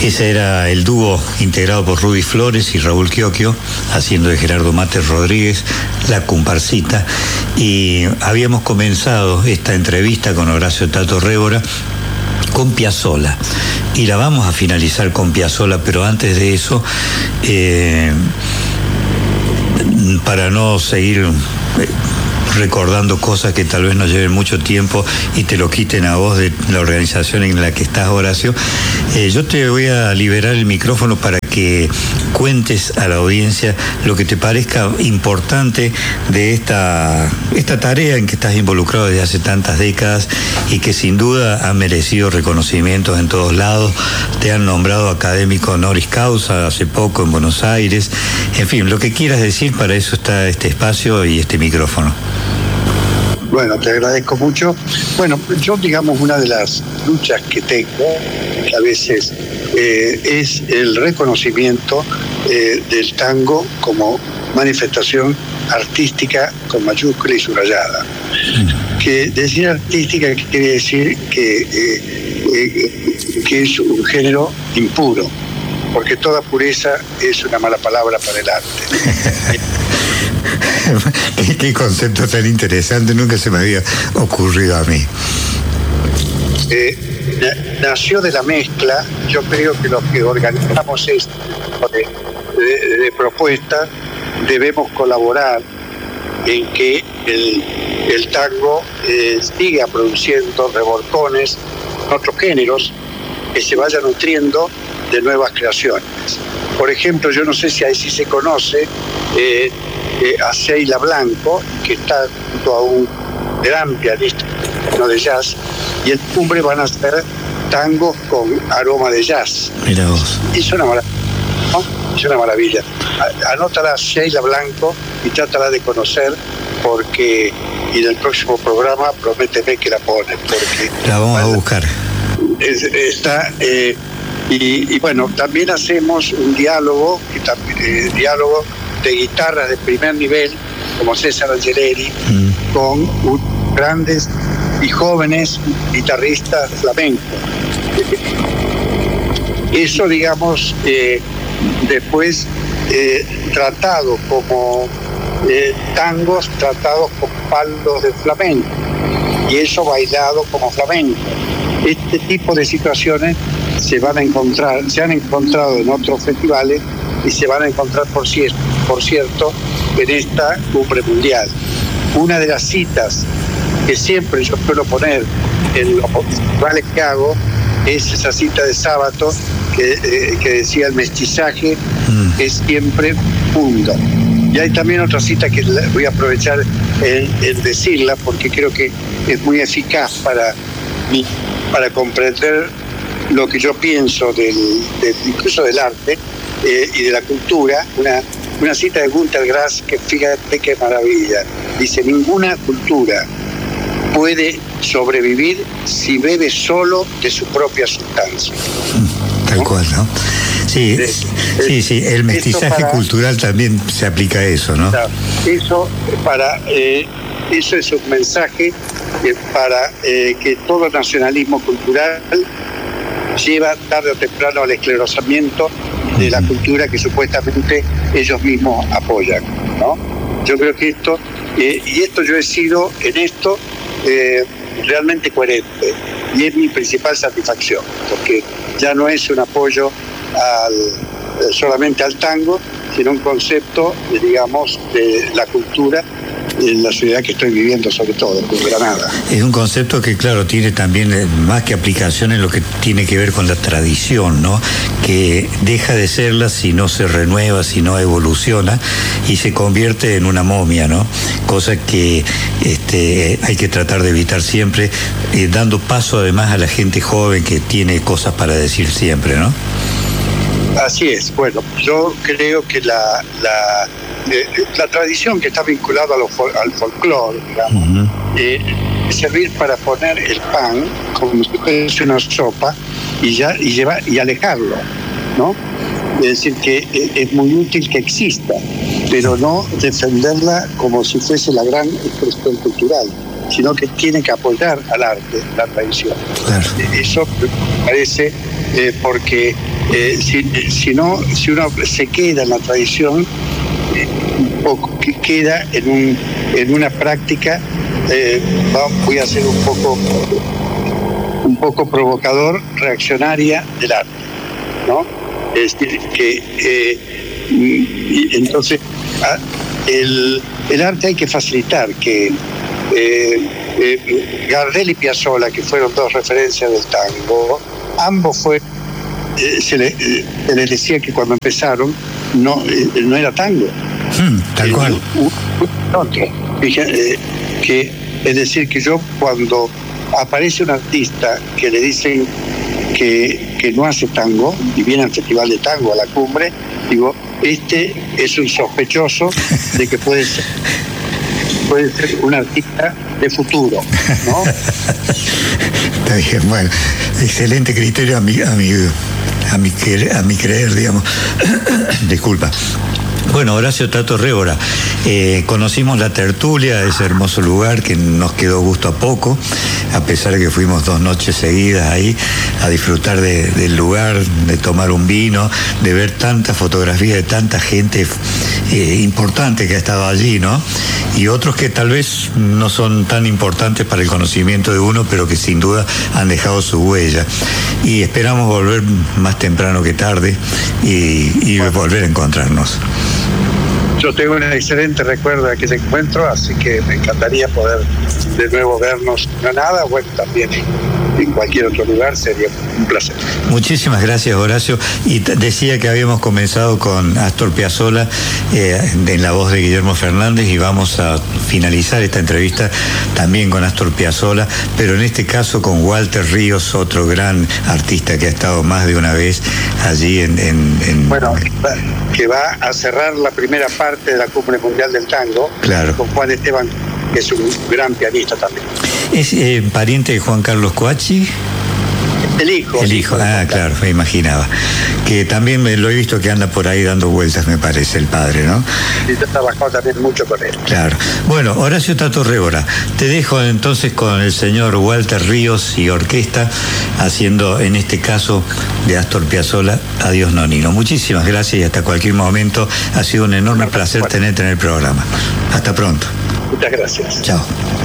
Ese era el dúo integrado por Rudy Flores y Raúl Chiocchio, haciendo de Gerardo Mate Rodríguez, La Comparsita. Y habíamos comenzado esta entrevista con Horacio Tato Révora con Piazzolla. Y la vamos a finalizar con Piazzolla, pero antes de eso, para no seguir recordando cosas que tal vez nos lleven mucho tiempo y te lo quiten a vos de la organización en la que estás, Horacio, yo te voy a liberar el micrófono para que cuentes a la audiencia lo que te parezca importante de esta tarea en que estás involucrado desde hace tantas décadas y que sin duda ha merecido reconocimientos en todos lados. Te han nombrado académico honoris causa hace poco en Buenos Aires. En fin, lo que quieras decir, para eso está este espacio y este micrófono. Bueno, te agradezco mucho. Bueno, yo, digamos, una de las luchas que tengo, que a veces es el reconocimiento del tango como manifestación artística con mayúscula y subrayada. Que decir artística quiere decir que es un género impuro, porque toda pureza es una mala palabra para el arte. Qué concepto tan interesante, nunca se me había ocurrido a mí. Nació de la mezcla. Yo creo que los que organizamos esto de propuesta debemos colaborar en que el tango siga produciendo revolcones en otros géneros, que se vaya nutriendo de nuevas creaciones. Por ejemplo, yo no sé si ahí sí se conoce a Sheila Blanco, que está junto a un gran pianista de jazz, y el Cumbre van a hacer tangos con aroma de jazz. Mira vos. Es una maravilla, ¿no? Es una maravilla. Anótala, Sheila Blanco, y trátala de conocer, porque y en el próximo programa prométeme que la pones, porque la vamos a buscar. Está y bueno, también hacemos un diálogo de guitarras de primer nivel, como César Angeleri, con grandes y jóvenes guitarristas flamencos. Eso, digamos, después tratado como tangos tratados con palos de flamenco, y eso bailado como flamenco. Este tipo de situaciones se han encontrado en otros festivales y se van a encontrar, por cierto, en esta cumbre mundial. Una de las citas que siempre yo suelo poner en los festivales que hago es esa cita de Sábato que decía: el mestizaje es siempre mundo. Y hay también otra cita que voy a aprovechar en decirla, porque creo que es muy eficaz para comprender lo que yo pienso incluso del arte y de la cultura. Una cita de Günter Grass, que fíjate qué maravilla. Dice: ninguna cultura puede sobrevivir si bebe solo de su propia sustancia. Tal cual, ¿no? Sí, el mestizaje cultural también se aplica a eso, ¿no? Eso es un mensaje para que todo nacionalismo cultural lleva tarde o temprano al esclerosamiento de la cultura que supuestamente ellos mismos apoyan, ¿no? Yo creo que esto yo he sido en esto realmente coherente, y es mi principal satisfacción, porque ya no es un apoyo solamente al tango, sino un concepto, digamos, de la cultura en la ciudad que estoy viviendo, sobre todo, en Granada. Es un concepto que, claro, tiene también más que aplicación en lo que tiene que ver con la tradición, ¿no? Que deja de serla si no se renueva, si no evoluciona, y se convierte en una momia, ¿no? Cosa que hay que tratar de evitar siempre, dando paso además a la gente joven que tiene cosas para decir siempre, ¿no? Así es. Bueno, yo creo que la tradición que está vinculada al folclore, digamos, servir para poner el pan como si fuese una sopa y alejarlo, ¿no? Es decir, que es muy útil que exista, pero no defenderla como si fuese la gran expresión cultural, sino que tiene que apoyar al arte, la tradición. Claro. Eso me parece, porque si uno se queda en la tradición, o que queda en una práctica, voy a ser un poco provocador, reaccionaria del arte, ¿no? Es decir, que entonces el arte hay que facilitar que Gardel y Piazzolla, que fueron dos referencias del tango, ambos se les decía que cuando empezaron no era tango. Tal cual. Otro. Es decir, que yo cuando aparece un artista que le dicen que no hace tango y viene al Festival de Tango, a la cumbre, digo, este es un sospechoso de que puede ser un artista de futuro, ¿no? Está bien, bueno, excelente criterio a mi creer, digamos. Disculpa. Bueno, Horacio Tato Révora, conocimos la tertulia, ese hermoso lugar que nos quedó gusto a poco, a pesar de que fuimos 2 noches seguidas ahí a disfrutar del lugar, de tomar un vino, de ver tantas fotografías de tanta gente importante que ha estado allí, ¿no? Y otros que tal vez no son tan importantes para el conocimiento de uno, pero que sin duda han dejado su huella. Y esperamos volver más temprano que tarde y volver a encontrarnos. Yo tengo un excelente recuerdo de aquel encuentro, así que me encantaría poder de nuevo vernos en Granada, bueno, también en cualquier otro lugar, sería un placer. Muchísimas gracias, Horacio. Y decía que habíamos comenzado con Astor Piazzolla en la voz de Guillermo Fernández, y vamos a finalizar esta entrevista también con Astor Piazzolla, pero en este caso con Walter Ríos, otro gran artista que ha estado más de una vez allí Bueno, que va a cerrar la primera parte de la Cumbre Mundial del Tango, claro, con Juan Esteban, que es un gran pianista también. ¿Es pariente de Juan Carlos Coachi? El hijo. El hijo, claro, me imaginaba. Que también lo he visto que anda por ahí dando vueltas, me parece, el padre, ¿no? Sí, yo he trabajado también mucho con él. Claro. Bueno, Horacio Tato Révora, te dejo entonces con el señor Walter Ríos y orquesta, haciendo en este caso de Astor Piazzolla, Adiós Nonino. Muchísimas gracias y hasta cualquier momento. Ha sido un enorme placer tenerte en el programa. Hasta pronto. Muchas gracias. Chao.